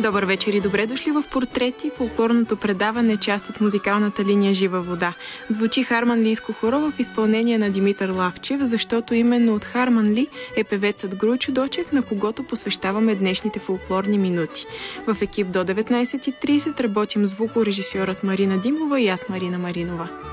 Добър вечер и добре дошли в Портрети, фолклорното предаване, част от музикалната линия Жива вода. Звучи харманлийско хоро в изпълнение на Димитър Лавчев, защото именно от Харманли е певецът Груйчо Дочев, на когото посвещаваме днешните фолклорни минути. В екип до 19:30 работим звукорежисьорът Марина Димова и аз, Марина Маринова.